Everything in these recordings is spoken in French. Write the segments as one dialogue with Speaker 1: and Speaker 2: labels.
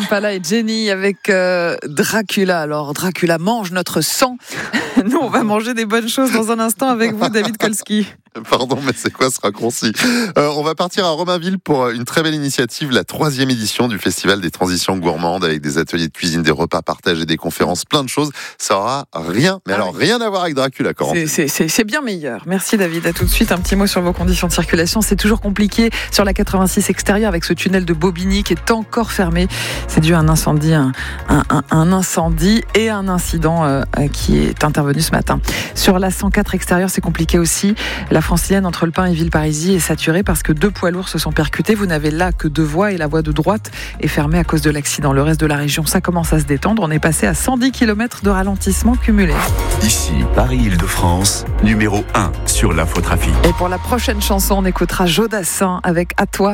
Speaker 1: Impala et Jenny avec Dracula. Alors, Dracula mange notre sang. Nous, on va manger des bonnes choses dans un instant avec vous, David Kolski.
Speaker 2: Pardon, mais c'est quoi ce raccourci ? On va partir à Romainville pour une très belle initiative, la 3e édition du Festival des transitions gourmandes, avec des ateliers de cuisine, des repas partagés, des conférences, plein de choses. Ça aura rien, mais alors rien à voir avec Dracula, Corentin.
Speaker 1: C'est bien meilleur. Merci David. À tout de suite. Un petit mot sur vos conditions de circulation. C'est toujours compliqué sur la 86 extérieure avec ce tunnel de Bobigny qui est encore fermé. C'est dû à un incendie, un incendie et un incident qui est intervenu ce matin. Sur la 104 extérieure, c'est compliqué aussi. La francilienne entre Le Pin et Villeparisis est saturée parce que 2 poids lourds se sont percutés. Vous n'avez là que 2 voies et la voie de droite est fermée à cause de l'accident. Le reste de la région, ça commence à se détendre. On est passé à 110 km de ralentissement cumulé.
Speaker 3: Ici, Paris-Île-de-France, numéro 1 sur l'infotrafic.
Speaker 1: Et pour la prochaine chanson, on écoutera Jodassin avec À toi.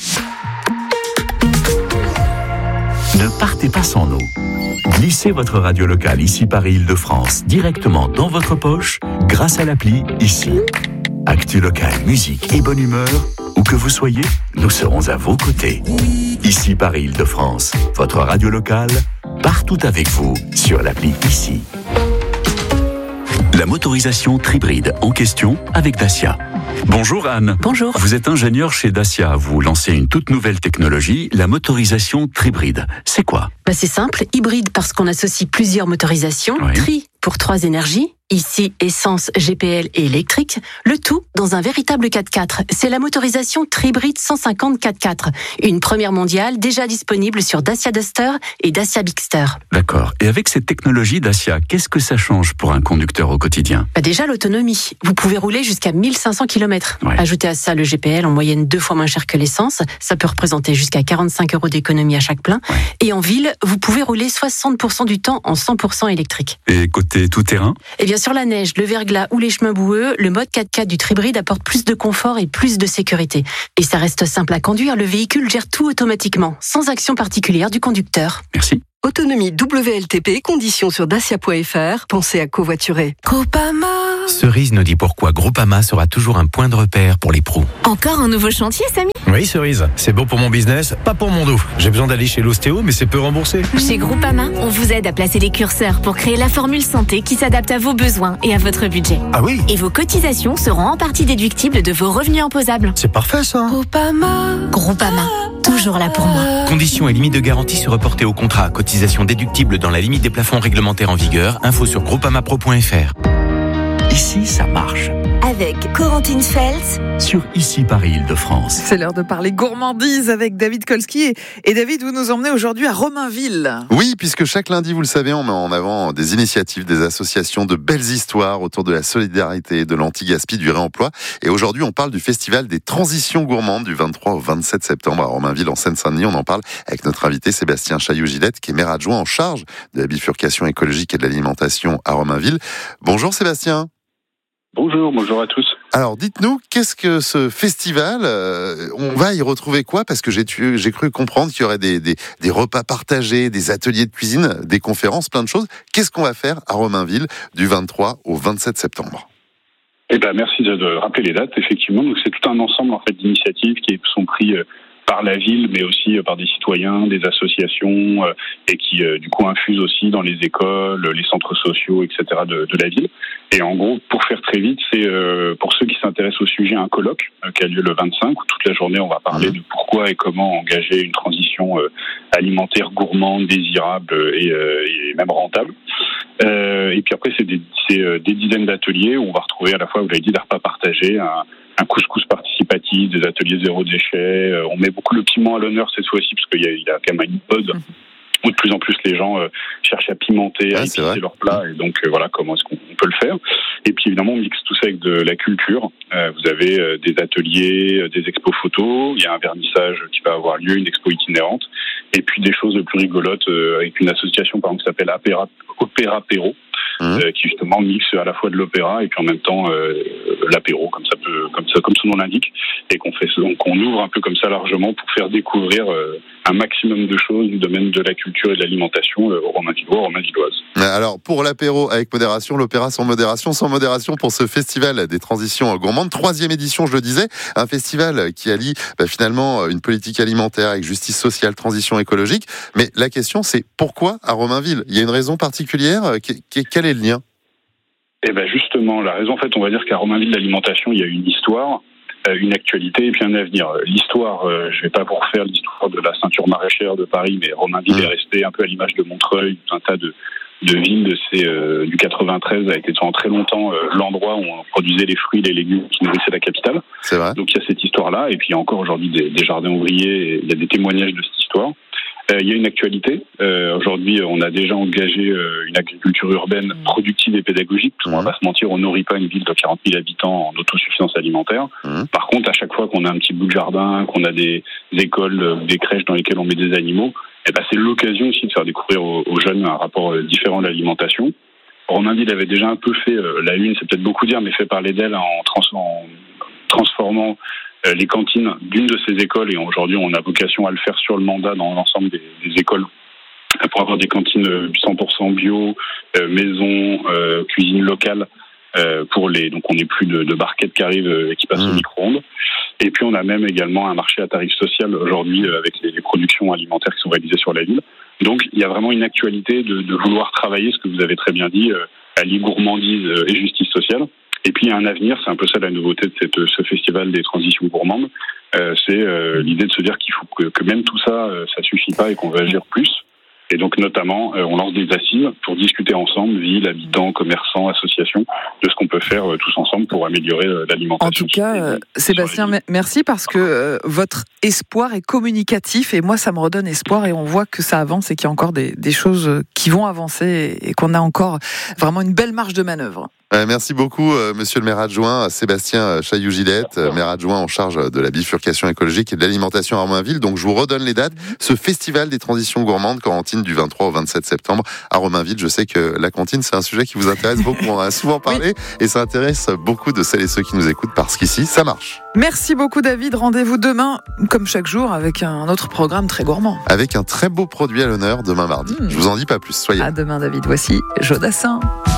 Speaker 3: Ne partez pas sans nous. Glissez votre radio locale ici Paris-Île-de-France directement dans votre poche grâce à l'appli Ici. Actu locale, musique et bonne humeur, où que vous soyez, nous serons à vos côtés. Ici Paris-Île-de-France, votre radio locale, partout avec vous sur l'appli Ici. La motorisation Tribride en question avec Dacia. Bonjour Anne.
Speaker 4: Bonjour.
Speaker 3: Vous êtes ingénieur chez Dacia. Vous lancez une toute nouvelle technologie, la motorisation Tribride. C'est quoi ?
Speaker 4: C'est simple, hybride parce qu'on associe plusieurs motorisations,
Speaker 3: Oui.
Speaker 4: Tri pour 3 énergies, ici essence, GPL et électrique, le tout dans un véritable 4x4. C'est la motorisation Tribride 150 4x4, une première mondiale déjà disponible sur Dacia Duster et Dacia Bigster.
Speaker 3: D'accord. Et avec cette technologie Dacia, qu'est-ce que ça change pour un conducteur au quotidien ?
Speaker 4: Déjà l'autonomie, vous pouvez rouler jusqu'à 1500 km.
Speaker 3: Ouais.
Speaker 4: Ajoutez à ça le GPL en moyenne 2 fois moins cher que l'essence, ça peut représenter jusqu'à 45 € d'économie à chaque plein.
Speaker 3: Ouais.
Speaker 4: Et en ville, vous pouvez rouler 60% du temps en 100% électrique.
Speaker 3: Et côté tout-terrain ?
Speaker 4: Et bien sur la neige, le verglas ou les chemins boueux, le mode 4x4 du Tribride apporte plus de confort et plus de sécurité. Et ça reste simple à conduire, le véhicule gère tout automatiquement, sans action particulière du conducteur.
Speaker 3: Merci.
Speaker 5: Autonomie WLTP, conditions sur dacia.fr. Pensez à covoiturer.
Speaker 1: Groupama.
Speaker 6: Cerise nous dit pourquoi Groupama sera toujours un point de repère pour les pros.
Speaker 7: Encore un nouveau chantier, Samy ?
Speaker 6: Oui, Cerise, c'est bon pour mon business, pas pour mon dos. J'ai besoin d'aller chez l'ostéo, mais c'est peu remboursé.
Speaker 7: Chez Groupama, on vous aide à placer les curseurs pour créer la formule santé qui s'adapte à vos besoins et à votre budget.
Speaker 6: Ah oui ?
Speaker 7: Et vos cotisations seront en partie déductibles de vos revenus imposables.
Speaker 6: C'est parfait ça.
Speaker 7: Groupama, toujours là pour moi.
Speaker 6: Conditions et limites de garantie se reporter au contrat. Cotisation déductible dans la limite des plafonds réglementaires en vigueur. Info sur groupamapro.fr.
Speaker 3: Ici, ça marche.
Speaker 7: Avec Corentine Feltz.
Speaker 3: Sur Ici Paris-Île-de-France.
Speaker 1: C'est l'heure de parler gourmandise avec David Kolski. Et David, vous nous emmenez aujourd'hui à Romainville.
Speaker 2: Oui, puisque chaque lundi, vous le savez, on met en avant des initiatives, des associations, de belles histoires autour de la solidarité, de l'anti-gaspi, du réemploi. Et aujourd'hui, on parle du Festival des transitions gourmandes du 23 au 27 septembre à Romainville, en Seine-Saint-Denis. On en parle avec notre invité Sébastien Chaillot-Gillette, qui est maire adjoint en charge de la bifurcation écologique et de l'alimentation à Romainville. Bonjour Sébastien.
Speaker 8: Bonjour à tous.
Speaker 2: Alors, dites-nous, qu'est-ce que ce festival on va y retrouver quoi ? Parce que j'ai cru comprendre qu'il y aurait des repas partagés, des ateliers de cuisine, des conférences, plein de choses. Qu'est-ce qu'on va faire à Romainville du 23 au 27 septembre ?
Speaker 8: Merci de rappeler les dates, effectivement. Donc, c'est tout un ensemble, en fait, d'initiatives qui sont prises par la ville, mais aussi par des citoyens, des associations, et qui, du coup, infusent aussi dans les écoles, les centres sociaux, etc. de la ville. Et en gros, pour faire très vite, c'est pour ceux qui s'intéressent au sujet, un colloque qui a lieu le 25, où toute la journée, on va parler de pourquoi et comment engager une transition alimentaire gourmande, désirable et même rentable. Et puis après, c'est des dizaines d'ateliers où on va retrouver à la fois, vous l'avez dit, des repas partagés, un couscous participatif, des ateliers zéro déchet. On met beaucoup le piment à l'honneur cette fois-ci, parce qu'il y a quand même une mode où de plus en plus les gens cherchent à pimenter, à épicer leur plat, et donc voilà comment est-ce qu'on peut le faire. Et puis évidemment, on mixe tout ça avec de la culture. Vous avez des ateliers, des expos photos, il y a un vernissage qui va avoir lieu, une expo itinérante, et puis des choses plus rigolotes avec une association par exemple qui s'appelle Opéra Péro, qui justement mixe à la fois de l'opéra et puis en même temps l'apéro, comme son nom l'indique, et qu'on ouvre un peu comme ça largement pour faire découvrir un maximum de choses du domaine de la culture et de l'alimentation aux Romainvillois, aux Romainvilloises.
Speaker 2: Alors pour l'apéro avec modération, l'opéra sans modération pour ce festival des transitions gourmandes, 3e édition, je le disais, un festival qui allie finalement une politique alimentaire avec justice sociale, transition écologique. Mais la question c'est pourquoi à Romainville ? Il y a une raison particulière ? Quel est le lien ?
Speaker 8: Eh ben justement, la raison, en fait, on va dire qu'à Romainville, l'alimentation, il y a une histoire, une actualité et puis un avenir. L'histoire, je vais pas vous refaire l'histoire de la ceinture maraîchère de Paris, mais Romainville est resté un peu à l'image de Montreuil, un tas de villes du 93 a été pendant très longtemps l'endroit où on produisait les fruits et les légumes qui nourrissaient la capitale.
Speaker 2: C'est vrai.
Speaker 8: Donc il y a cette histoire-là, et puis il y a encore aujourd'hui des jardins ouvriers, et il y a des témoignages de cette histoire. Il y a une actualité. Aujourd'hui, on a déjà engagé une agriculture urbaine productive et pédagogique. On va pas se mentir, on nourrit pas une ville de 40 000 habitants en autosuffisance alimentaire. Par contre, à chaque fois qu'on a un petit bout de jardin, qu'on a des écoles, des crèches dans lesquelles on met des animaux, c'est l'occasion aussi de faire découvrir aux jeunes un rapport différent de l'alimentation. Romainville avait déjà un peu fait la une, c'est peut-être beaucoup dire, mais fait parler d'elle en transformant les cantines d'une de ces écoles, et aujourd'hui on a vocation à le faire sur le mandat dans l'ensemble des écoles pour avoir des cantines 100% bio, maison, cuisine locale donc on n'est plus de barquettes qui arrivent et qui passent au micro-ondes. Et puis on a même également un marché à tarif social aujourd'hui avec les productions alimentaires qui sont réalisées sur la ville. Donc il y a vraiment une actualité de vouloir travailler, ce que vous avez très bien dit, allier gourmandise et justice sociale. Et puis il y a un avenir, c'est un peu ça la nouveauté de ce festival des transitions gourmandes, c'est l'idée de se dire qu'il faut que même tout ça, ça suffit pas et qu'on veut agir plus. Et donc notamment, on lance des assises pour discuter ensemble, villes, habitants, commerçants, associations, de ce qu'on peut faire tous ensemble pour améliorer l'alimentation.
Speaker 1: En tout cas, Sébastien, merci parce que votre espoir est communicatif et moi ça me redonne espoir et on voit que ça avance et qu'il y a encore des choses qui vont avancer et qu'on a encore vraiment une belle marge de manœuvre.
Speaker 2: Merci beaucoup, monsieur le maire adjoint, Sébastien Chailloux-Gillette, maire adjoint en charge de la bifurcation écologique et de l'alimentation à Romainville. Donc, je vous redonne les dates. Ce festival des transitions gourmandes, cantine du 23 au 27 septembre à Romainville. Je sais que la cantine, c'est un sujet qui vous intéresse beaucoup. On en a souvent parlé et ça intéresse beaucoup de celles et ceux qui nous écoutent parce qu'ici, ça marche.
Speaker 1: Merci beaucoup, David. Rendez-vous demain, comme chaque jour, avec un autre programme très gourmand.
Speaker 2: Avec un très beau produit à l'honneur demain mardi. Je vous en dis pas plus. Soyez là.
Speaker 1: À demain, David. Voici Jodassin.